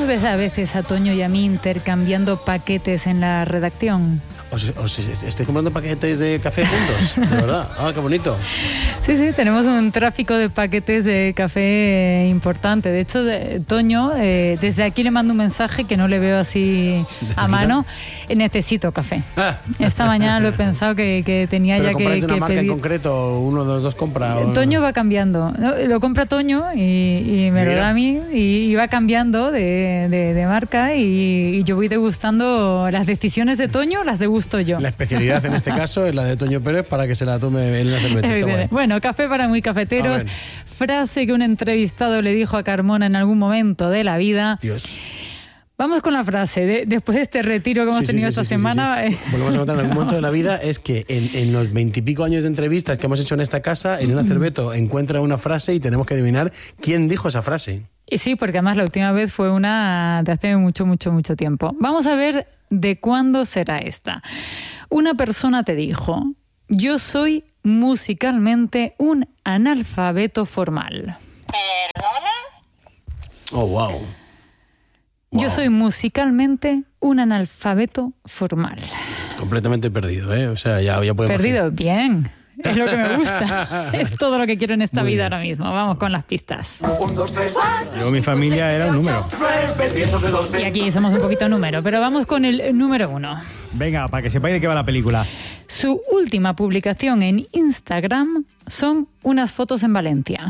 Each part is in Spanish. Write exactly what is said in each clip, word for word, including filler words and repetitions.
ves a veces a Toño y a mí intercambiando paquetes en la redacción? ¿Os, os estáis comprando paquetes de café juntos? De verdad. Ah, qué bonito. Sí, sí, tenemos un tráfico de paquetes de café eh, importante. De hecho, de, Toño, eh, desde aquí le mando un mensaje que no le veo así a mano. Eh, necesito café. Ah. Esta mañana lo he pensado que, que tenía ¿Pero ya que, una que marca pedir. En concreto, uno de los dos compra? ¿O Toño va cambiando. Lo compra Toño y, y me Mira. lo da a mí y, y va cambiando de, de, de marca y, y yo voy degustando las decisiones de Toño, las degusto yo. La especialidad en este caso es la de Toño Pérez para que se la tome en la cerveza. Bueno, café para muy cafeteros. Frase que un entrevistado le dijo a Carmona en algún momento de la vida. Dios. Vamos con la frase. De, después de este retiro que hemos sí, tenido sí, sí, esta sí, semana... Sí, sí. Volvemos a contar en algún momento de la vida es que en, en los veintipico años de entrevistas que hemos hecho en esta casa, Elena Cerveto encuentra una frase y tenemos que adivinar quién dijo esa frase. Y sí, porque además la última vez fue una de hace mucho, mucho, mucho tiempo. Vamos a ver de cuándo será esta. Una persona te dijo: yo soy musicalmente un analfabeto formal. ¿Perdona? Oh, wow. wow. Yo soy musicalmente un analfabeto formal. Completamente perdido, ¿eh? O sea, ya, ya podemos... Perdido, bien. Es lo que me gusta. Es todo lo que quiero en esta Muy vida bien. ahora mismo. Vamos con las pistas. Un, dos, tres, cuatro. Yo, mi familia era un número. Y aquí somos un poquito número, pero vamos con el número uno. Venga, para que sepáis de qué va la película. Su última publicación en Instagram son unas fotos en Valencia.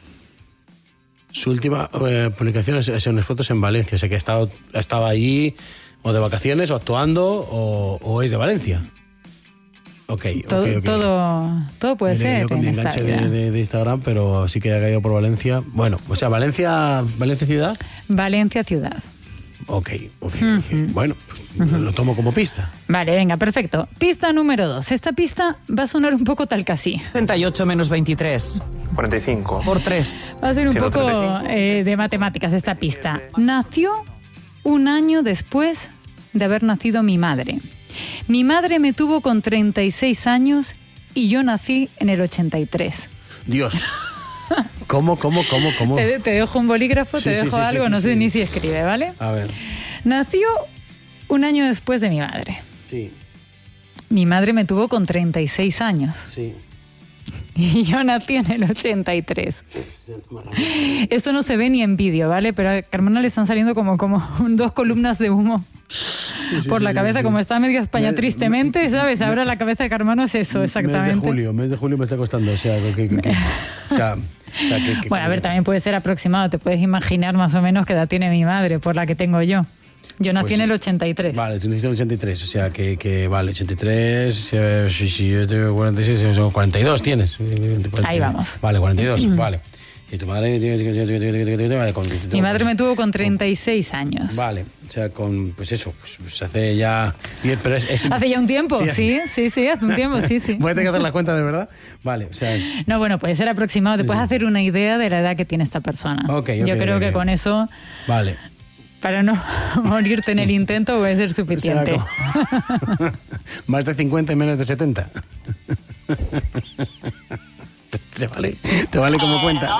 Su última eh, publicación es, es unas fotos en Valencia. O sea, que ha estado, ha estado allí o de vacaciones o actuando o, o es de Valencia. Ok, todo, ok, ok. Todo, todo puede Mira, ser. Yo con mi enganche de, de, de Instagram, pero sí que ha caído por Valencia. Bueno, o sea, Valencia, Valencia ciudad. Valencia ciudad. Ok, ok, uh-huh. okay. Bueno, pues, uh-huh. lo tomo como pista. Vale, venga, perfecto. Pista número dos. Esta pista va a sonar un poco tal casi. treinta y ocho menos veintitrés. cuarenta y cinco. Por tres. Va a ser un poco eh, de matemáticas esta pista. Nació un año después de haber nacido mi madre. Mi madre me tuvo con treinta y seis años y yo nací en el ochenta y tres. Dios. ¿Cómo, cómo, cómo, cómo? Te, te dejo un bolígrafo, sí, te sí, dejo sí, algo, sí, no sí, sé sí. ni si escribe, ¿vale? A ver. Nació un año después de mi madre. Sí. Mi madre me tuvo con treinta y seis años. Sí. Y yo nací en el ochenta y tres. Esto no se ve ni en vídeo, ¿vale? Pero a Carmona le están saliendo como, como dos columnas de humo sí, sí, por la sí, cabeza, sí, como está medio España me, tristemente, me, ¿sabes? Ahora me, la cabeza de Carmona es eso, exactamente. Mes de julio, mes de julio me está costando, o sea, que, que, que, o sea, o sea que, que, bueno, a ver, también puede ser aproximado, te puedes imaginar más o menos qué edad tiene mi madre, por la que tengo yo. Yo nací pues, en el ochenta y tres. Vale, tú naciste en el ochenta y tres, o sea que, que vale, ochenta y tres, si, si yo tengo cuarenta y seis, son cuarenta y dos tienes. Ahí vamos. Vale, cuarenta y dos, vale. Y tu madre... Mi madre me tuvo con treinta y seis años. Vale, o sea, con, pues eso, pues hace ya... Pero es, es, hace ya un tiempo, sí, sí, sí, sí, hace un tiempo, sí, sí. Voy a tener que hacer la cuenta de verdad. Vale, o sea... No, bueno, puede ser aproximado, te puedes sí. hacer una idea de la edad que tiene esta persona. Okay, okay, Yo creo okay. que con eso... Vale. Para no morirte en el intento puede ser suficiente. O sea, como... Más de cincuenta y menos de setenta. ¿Te vale? ¿Te vale como cuenta?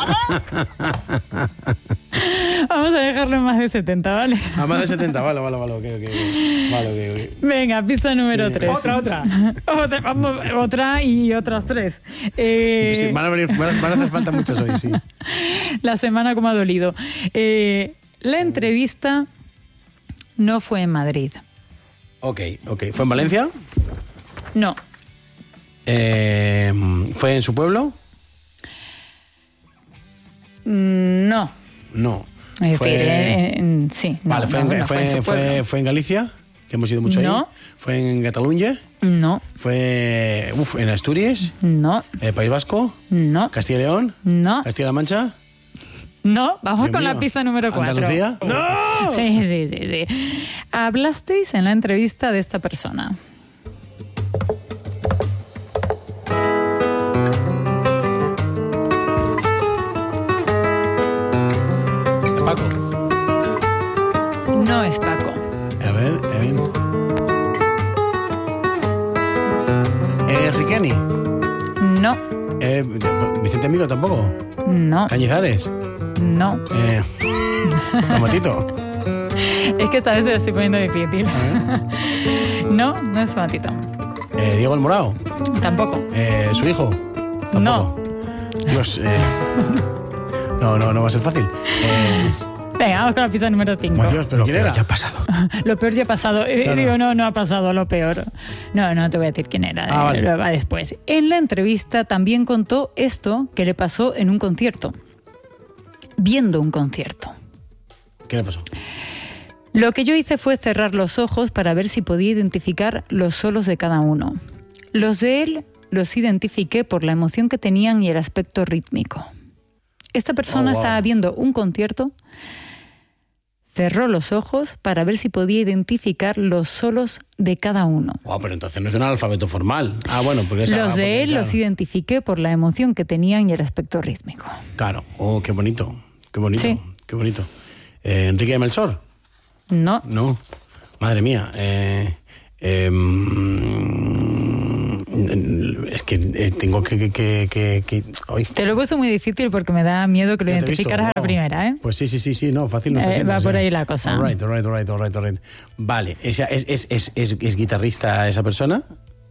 Vamos a dejarlo en más de setenta, ¿vale? A más de setenta, vale, vale, vale, ok, ok. Vale, ok, ok. Venga, pista número tres. Otra, otra. otra, vamos, otra y otras tres. Eh... Sí, van, a venir, van a hacer falta muchas hoy, sí. La semana como ha dolido. Eh, la entrevista no fue en Madrid. Ok, ok. ¿Fue en Valencia? No. Eh, ¿Fue en su pueblo? No. No. Es fue... decir, eh, en, sí. No, vale, fue, no, en, no fue, fue, en fue, fue en Galicia, que hemos ido mucho no. ahí. ¿Fue en Cataluña? No. ¿Fue uf, en Asturias? No. ¿Eh, ¿País Vasco? No. ¿Castilla y León? No. ¿Castilla-La Mancha? No, vamos Dios con mío. La pista número cuatro. ¿Andalucía? ¡No! Sí, sí, sí, sí. Hablasteis en la entrevista de esta persona. ¿Paco? No es Paco. A ver, a ver. ¿Eh, Riqueni? No. Eh, ¿Vicente Amigo tampoco? No. ¿Cañizares? No. Eh, ¿Tomatito? Es que esta vez te lo estoy poniendo difícil. No, no es Tomatito. Eh, Diego el Morao. Tampoco. Eh, ¿Su hijo? Tampoco. No. Dios, eh, no, no, no va a ser fácil. Eh, Venga, vamos con la pista número cinco. Dios, pero ¿quién era? Ya ha pasado. Lo peor ya ha pasado. Eh, Claro. Digo, no, no ha pasado lo peor. No, no te voy a decir quién era. Ah, eh, vale. Lo va después. En la entrevista también contó esto que le pasó en un concierto. Viendo un concierto. ¿Qué le pasó? Lo que yo hice fue cerrar los ojos para ver si podía identificar los solos de cada uno. Los de él los identifiqué por la emoción que tenían y el aspecto rítmico. Esta persona Oh, wow. estaba viendo un concierto, cerró los ojos para ver si podía identificar los solos de cada uno. Wow, pero entonces no es un alfabeto formal. Ah, bueno, porque es Los ah, de porque, él claro. los identifiqué por la emoción que tenían y el aspecto rítmico. Claro. Oh, qué bonito. Qué bonito. Sí. Qué bonito. Eh, ¿Enrique de Melchor? No, No. Madre mía. Eh, eh, mm, es que eh, tengo que... que, que, que, que- ay. te lo he puesto muy difícil porque me da miedo que lo Ya te he visto. identificaras a la Wow. primera, ¿eh? Pues sí, sí, sí, sí, no, fácil no está Eh, siendo, va o por sea. ahí la cosa. All right, all right, all right, all right, all right. Vale, ¿es, es, es, es, es, es guitarrista esa persona?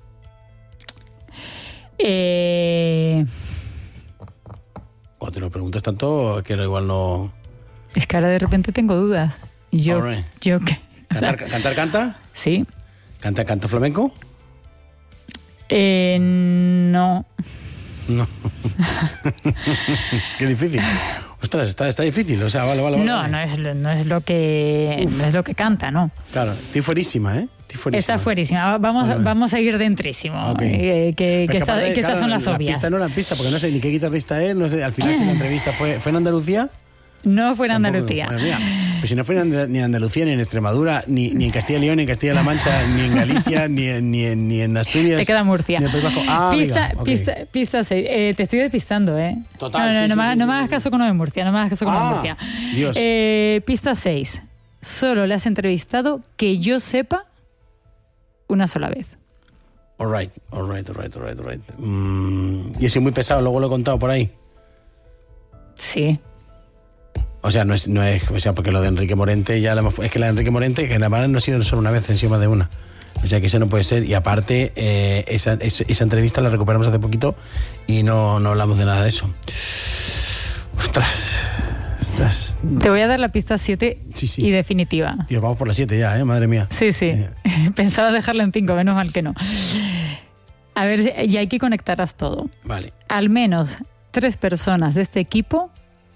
Eh, Cuando te lo preguntas tanto, que igual no... es que ahora de repente tengo dudas. Yo, All right. yo que... o sea, ¿Cantar, cantar, canta? sí. ¿Canta, canta flamenco? Eh, no. No. Qué difícil. Ostras, está, está difícil. O sea, vale, vale, vale. No, vale. no es, lo- no es lo que no es lo que canta, ¿no? Claro, estoy fuerísima, ¿eh? Estoy fuerísima. Está fuerísima. Vamos, Vale, vale. vamos a ir dentrísimo. Ok. Eh, que Pero que es esta- aparte, que estas claro, son las la obvias. pista no era pista, porque no sé ni qué guitarrista es. No sé, al final, si la entrevista fue, ¿fue en Andalucía? No fue en Tampoco. Andalucía. Madre mía. Pues si no fue en And- ni en Andalucía, ni en Extremadura, ni, ni en Castilla y León, ni en Castilla-La Mancha, ni en Galicia, ni en, ni en, ni en Asturias. Te queda Murcia. ni en el País Vasco. Ah, pista, amiga, ok. pista, pista seis. Eh, te estoy despistando, ¿eh? Total, No, no, sí, no, sí, me, sí, no sí, me sí, hagas sí. caso con lo de Murcia. No me hagas caso con lo de Ah, Murcia. Dios. Eh, pista seis. Solo le has entrevistado, que yo sepa, una sola vez. All right, all right, all right, all right, all right. Mm, y he sido muy pesado, luego lo he contado por ahí. Sí. O sea, no es, no es, o sea, porque lo de Enrique Morente ya la hemos, es que la de Enrique Morente, que en la verdad no ha sido solo una vez, encima de una. O sea, que ese no puede ser. Y aparte, eh, esa, esa, esa entrevista la recuperamos hace poquito y no, no hablamos de nada de eso. Ostras, ostras. Te voy a dar la pista siete Sí, sí. y definitiva. Dios, vamos por las siete ya, ¿eh? Madre mía. Sí, sí. Eh. Pensaba dejarla en cinco, menos mal que no. A ver, y hay que conectarlas todo. Vale. Al menos tres personas de este equipo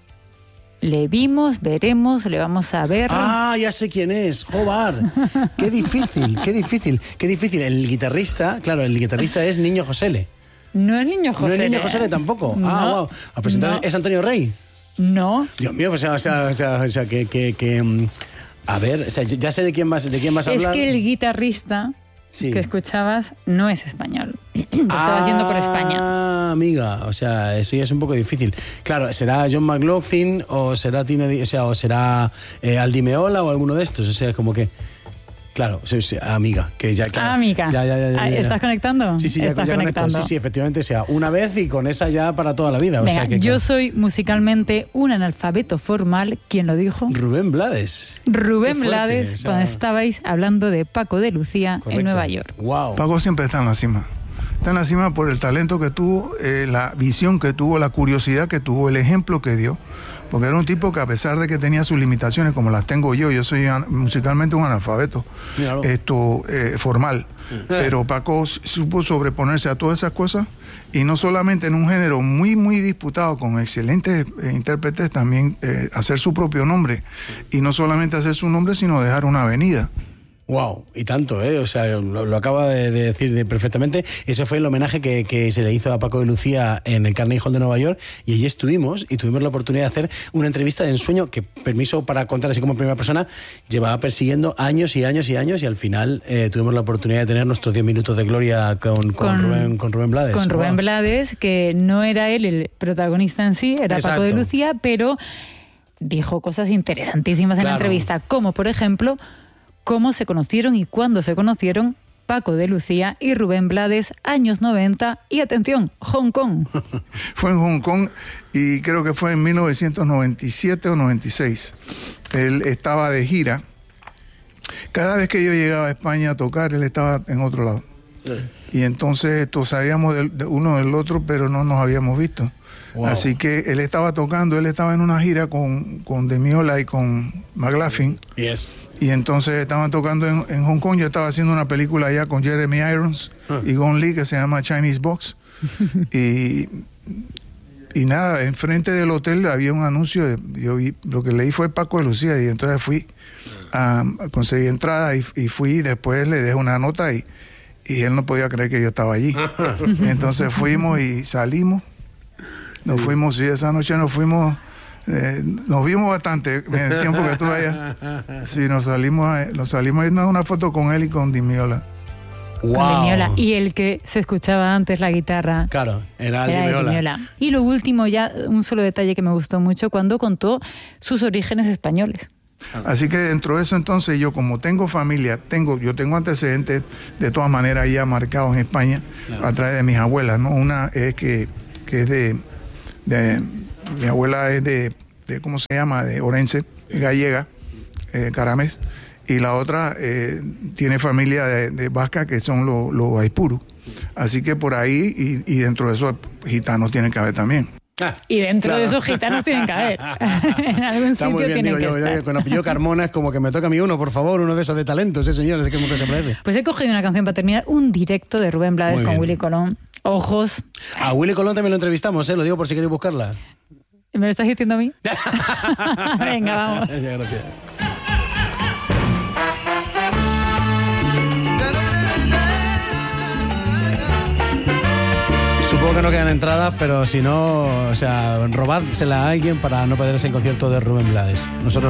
le vimos, veremos, le vamos a ver. Ah, ya sé quién es, Jobar. Qué difícil, qué difícil, qué difícil. El guitarrista, claro, el guitarrista es Niño Josele. No es Niño José. No es Niño Josele tampoco. No. Ah, wow. Ah, pues entonces No. es Antonio Rey. No. Dios mío, o sea, o sea, o sea, o sea que, que, que, mm, a ver, o sea, ya sé de quién vas, de quién vas a Es hablar. que el guitarrista Sí. que escuchabas no es español. Te estabas yendo por España. Ah, amiga, o sea, eso ya es un poco difícil. Claro, será John McLaughlin o será Tino, Di- o sea, o será eh, Aldi Meola o alguno de estos, o sea, como que claro, sí, sí, amiga, que ya claro, Ah, amiga. Ya, ya, ya, ya, Ah, ya. ¿estás conectando? Sí, sí, ya, Estás ya conecto. conectando. Sí, sí, efectivamente, o sea, una vez y con esa ya para toda la vida, o Venga, sea que yo claro. soy musicalmente un analfabeto formal. ¿Quién lo dijo? Rubén Blades. Rubén Qué fuerte, Blades, o sea, cuando estabais hablando de Paco de Lucía correcto. en Nueva York. Wow. Paco siempre está en la cima. Está en la cima por el talento que tuvo, eh, la visión que tuvo, la curiosidad que tuvo, el ejemplo que dio. Porque era un tipo que a pesar de que tenía sus limitaciones, como las tengo yo, yo soy an- musicalmente un analfabeto, Míralo. esto eh, formal. Pero Paco s- supo sobreponerse a todas esas cosas y no solamente en un género muy, muy disputado con excelentes eh, intérpretes, también eh, hacer su propio nombre. Y no solamente hacer su nombre, sino dejar una avenida. Wow, y tanto, ¿eh? O sea, lo, lo acaba de, de decir de- perfectamente. Ese fue el homenaje que, que se le hizo a Paco de Lucía en el Carnegie Hall de Nueva York y allí estuvimos y tuvimos la oportunidad de hacer una entrevista de ensueño que, permiso para contar así como en primera persona, llevaba persiguiendo años y años y años y al final eh, tuvimos la oportunidad de tener nuestros diez minutos de gloria con, con, Con- Rubén, con Rubén Blades. Con Rubén Wow. Blades, que no era él el protagonista en sí, era Exacto. Paco de Lucía, pero dijo cosas interesantísimas en la Claro. entrevista, como por ejemplo, cómo se conocieron y cuándo se conocieron Paco de Lucía y Rubén Blades, años noventa, y atención, Hong Kong. Fue en Hong Kong y creo que fue en mil novecientos noventa y siete o noventa y seis. Él estaba de gira cada vez que yo llegaba a España a tocar, él estaba en otro lado. Y entonces todos sabíamos del, de uno del otro, pero no nos habíamos visto. Wow. Así que él estaba tocando, él estaba en una gira con, con Demi Lovato y con McLaughlin. Yes. Y entonces estaban tocando en, en Hong Kong. Yo estaba haciendo una película allá con Jeremy Irons huh. y Gong Li, que se llama Chinese Box. y, y nada, enfrente del hotel había un anuncio. Yo vi, lo que leí fue Paco de Lucía, y entonces fui a, a conseguir entrada y, y fui. Y después le dejé una nota y, y él no podía creer que yo estaba allí. Entonces fuimos y salimos. Nos sí. fuimos, sí, esa noche nos fuimos, eh, nos vimos bastante en el tiempo que estuve allá. Sí, nos salimos, nos salimos a irnos a una foto con él y con Demi Lovato. Wow. Con Demi Lovato. Y el que se escuchaba antes, la guitarra. Claro, era, era Demi Lovato. Y lo último, ya un solo detalle que me gustó mucho, cuando contó sus orígenes españoles. Así que dentro de eso, entonces, yo como tengo familia, tengo yo tengo antecedentes de todas maneras ya marcados en España, claro. a través de mis abuelas, ¿no? Una es que, que es de... De, mi abuela es de, de, ¿cómo se llama? De Orense, gallega, eh, Caramés. Y la otra eh, tiene familia de, de vasca, que son los lo aipurus. Así que por ahí, y, y dentro de esos gitanos tienen que haber también. Ah, y dentro claro. de esos gitanos tienen que haber. En algún Está sitio muy bien, tienen digo, que yo, estar. Yo, con apellido Carmona es como que me toca a mí uno, por favor, uno de esos de talentos, ¿eh, señores? Que mucho se parece. Pues he cogido una canción para terminar, un directo de Rubén Blades muy con bien. Willy Colón. Ojos. A Willy Colón también lo entrevistamos, ¿eh? Lo digo por si queréis buscarla. ¿Me lo estás diciendo a mí? Venga, vamos. Gracias. Supongo que no quedan entradas, pero si no, o sea, robádsela a alguien para no perderse el concierto de Rubén Blades. Nosotros